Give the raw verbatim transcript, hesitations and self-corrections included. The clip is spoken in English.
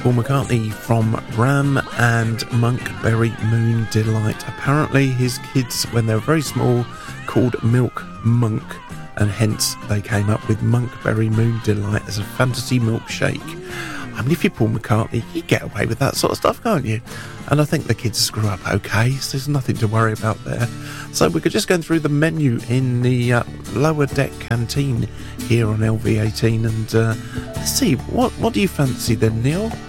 Paul McCartney from Ram and Monkberry Moon Delight. Apparently his kids, when they were very small, called Milk Monk, and hence they came up with Monkberry Moon Delight as a fantasy milkshake. I mean, if you're Paul McCartney, you get away with that sort of stuff, can't you? And I think the kids screw up okay, so there's nothing to worry about there. So we could just go through the menu in the uh, lower deck canteen here on L V eighteen, and uh, let's see, what what do you fancy then, Neil?